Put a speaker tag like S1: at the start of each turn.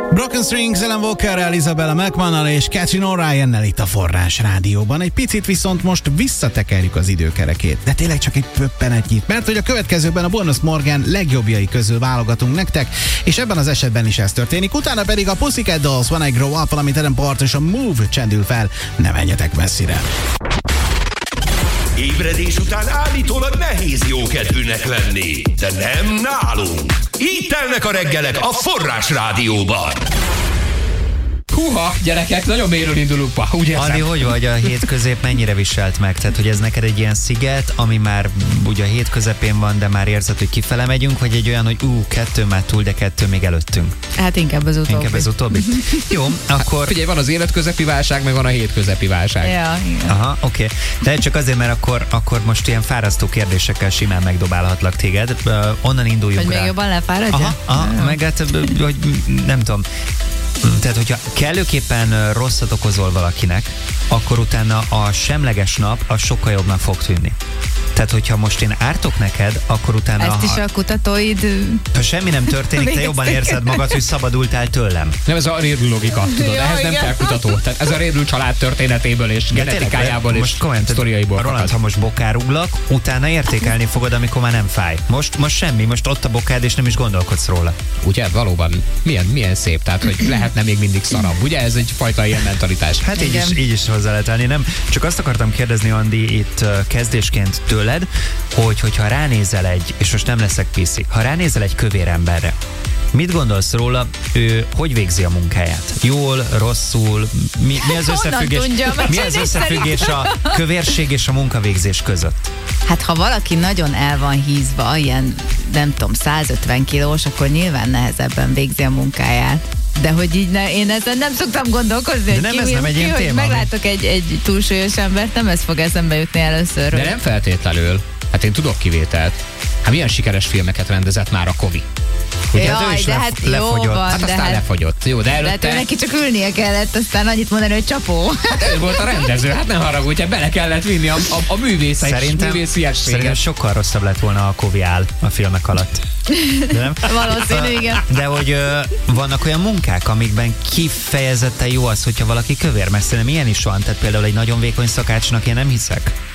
S1: Broken Strings, Alan Walkerrel, Isabella McMahonnal és Catherine O'Rionnel itt a Forrás Rádióban. Egy picit viszont most visszatekerjük az időkerekét, de tényleg csak egy pöppenetnyit, mert hogy a következőkben a Bonus Morgan legjobbjai közül válogatunk nektek, és ebben az esetben is ez történik. Utána pedig a Pussycat Dolls, When I Grow Up, valamint Adam Part és a Move csendül fel. Ne menjetek messzire!
S2: Ébredés után állítólag nehéz jókedvűnek lenni, de nem nálunk. Így telnek a reggelek a Forrás Rádióban.
S3: Húha, gyerekek, nagyon mélyről indulunk ma, úgy érzem.
S4: Andi, hogy vagy a hét közép mennyire viselt meg? Tehát, hogy ez neked egy ilyen sziget, ami már ugye a hét közepén van, de már érzed, hogy kifele megyünk, vagy egy olyan, hogy kettő már túl, de kettő még előttünk?
S5: Hát inkább az utóbbi.
S4: Inkább az utóbbi. Jó, akkor...
S3: Hát, figyelj, van az életközepi válság, meg van a hétközepi válság.
S5: Ja, igen.
S4: Aha, oké. De csak azért, mert akkor most ilyen fárasztó kérdésekkel simán megdobálhatlak téged. Onnan induljunk
S5: hogy
S4: rá.
S5: még jobban lefáradja?
S4: Aha, meg hát, hogy nem tudom. Tehát, hogyha kellőképpen rosszat okozol valakinek, akkor utána a semleges nap az sokkal jobbnak fog tűnni. Tehát, hogyha most én ártok neked, akkor utána...
S5: Ezt is a kutatóid...
S4: Ha semmi nem történik, te jobban érzed magad, hogy szabadultál tőlem.
S3: Nem, ez a Rédl logika, tudod,
S5: Ja,
S3: ehhez nem
S5: igen.
S3: kell kutató. Tehát ez a Rédl család történetéből és genetikájából és sztoriaiból.
S4: Roland, ha most bokáruglak, utána értékelni fogod, amikor már nem fáj. Most semmi, most ott a bokád, és nem is gondolkodsz róla.
S3: Ugye, valóban, milyen szép, tehát, hogy lehetne még mindig szarabb. Ugye, ez egyfajta ilyen mentalitás.
S4: Hát így is hozzá lehet állni, nem? Csak azt akartam kérdezni, Andi, itt kezdésként tőled, hogyha ránézel és most nem leszek piszi, ha ránézel egy kövér emberre, mit gondolsz róla, ő hogy végzi a munkáját? Jól, rosszul? Mi az összefüggés? Mi az összefüggés a kövérség és a munkavégzés között?
S5: Hát ha valaki nagyon el van hízva, ilyen nem tudom, 150 kilós, akkor nyilván nehezebben végzi a munkáját. De hogy így én ezen nem szoktam gondolkozni,
S4: de nem, ez nem egy ilyen
S5: hogy
S4: téma.
S5: meglátok egy túlsúlyos embert, nem ez fog eszembe jutni először.
S3: De nem feltétlenül. Hát én tudok kivételt. Hát milyen sikeres filmeket rendezett már a Kovi?
S4: Ugye,
S5: Jaj,
S4: ő is
S5: de hát
S4: lefogyott.
S5: jó van,
S3: Hát
S5: de
S3: aztán lefogyott. Jó, de
S5: hát
S3: előtte...
S5: ő neki csak ülnie kellett, aztán annyit mondani, hogy csapó.
S3: Hát ő volt a rendező, hát nem haragudj, bele kellett vinni a művésziességet.
S4: Szerintem sokkal rosszabb lett volna a Kovi áll a filmek alatt. De nem?
S5: Valószínű, igen.
S4: De hogy vannak olyan munkák, amikben kifejezetten jó az, hogyha valaki kövér, mert szerintem ilyen is van, tehát például egy nagyon vékony szakácsnak én nem hiszek.